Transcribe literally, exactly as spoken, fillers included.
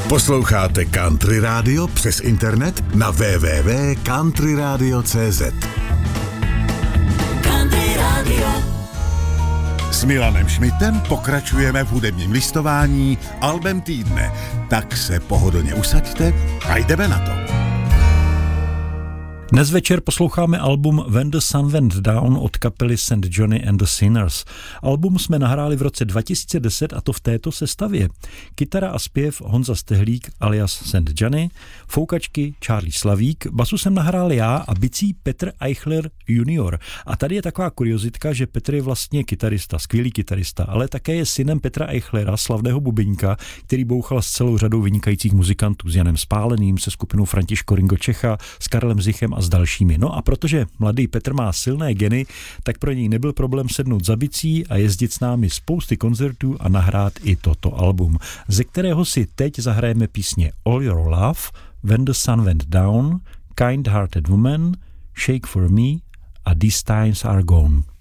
Posloucháte Country Radio přes internet na w w w tečka country radio tečka c z. Country Radio. S Milanem Šmitem pokračujeme v hudebním listování albem týdne. Tak se pohodlně usaďte a jdeme na to. Dnes večer posloucháme album When the Sun Went Down od kapely Saint Johnny and the Sinners. Album jsme nahráli v roce dva tisíce deset a to v této sestavě. Kytara a zpěv Honza Stehlík alias Saint Johnny, foukačky Charlie Slavík, basu jsem nahrál já a bicí Petr Eichler junior. A tady je taková kuriozitka, že Petr je vlastně kytarista, skvělý kytarista, ale také je synem Petra Eichlera, slavného bubeníka, který bouchal s celou řadou vynikajících muzikantů, s Janem Spáleným, se skupinou Františko Ringo Čecha, s Karlem Zichem a s dalšími. No a protože mladý Petr má silné geny, tak pro něj nebyl problém sednout za bicí a jezdit s námi spousty koncertů a nahrát i toto album, ze kterého si teď zahrajeme písně All Your Love, When the Sun Went Down, Kind Hearted Woman, Shake for Me a These Times Are Gone.